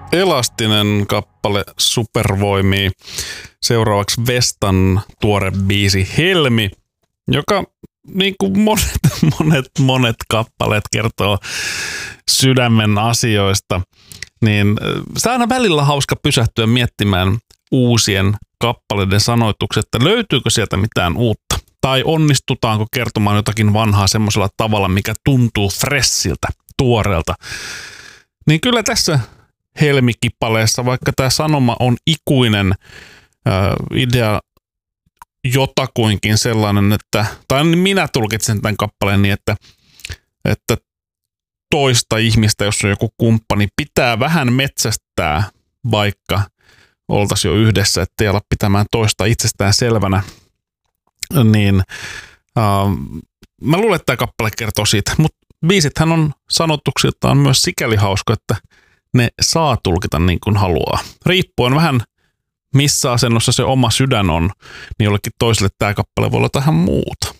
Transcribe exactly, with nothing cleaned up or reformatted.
Elastinen kappale Supervoimia. Seuraavaksi Vestan tuore biisi Helmi, joka niin kuin monet, monet, monet kappaleet kertoo sydämen asioista. Niin se on aina välillä hauska pysähtyä miettimään uusien kappaleiden sanoitukset, että löytyykö sieltä mitään uutta. Tai onnistutaanko kertomaan jotakin vanhaa semmoisella tavalla, mikä tuntuu fressiltä, tuoreelta. Niin kyllä tässä Helmi-kippaleessa, vaikka tämä sanoma on ikuinen äh, idea jotakuinkin sellainen, että, tai minä tulkitsen tämän kappaleen niin, että, että toista ihmistä, jos on joku kumppani, pitää vähän metsästää, vaikka oltaisiin jo yhdessä, ettei ala pitämään toista itsestään selvänä. Niin äh, mä luulen, että tämä kappale kertoo siitä, mutta biisithän on sanotuksiltaan myös sikäli hauska, että ne saa tulkita niin kuin haluaa. Riippuen vähän missä asennossa se oma sydän on, niin jollekin toiselle tämä kappale voi olla tähän muuta.